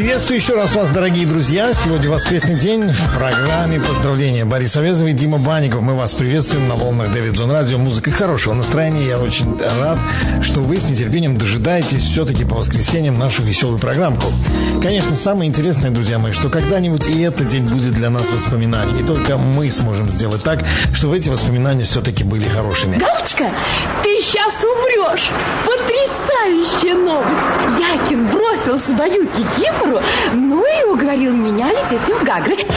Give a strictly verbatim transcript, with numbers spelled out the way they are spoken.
Приветствую еще раз вас, дорогие друзья. Сегодня воскресный день. В программе поздравления Борис Авезов и Дима Банников. Мы вас приветствуем на волнах Дэвид Зон Радио. Музыка хорошего настроения. Я очень рад, что вы с нетерпением дожидаетесь все-таки по воскресеньям нашу веселую программку. Конечно, самое интересное, друзья мои, что когда-нибудь и этот день будет для нас воспоминанием. И только мы сможем сделать так, чтобы эти воспоминания все-таки были хорошими. Галочка, ты сейчас умрешь. Потрясающая новость. Якин бросил свою кикимору, ну и уговорил меня лететь в Гагры.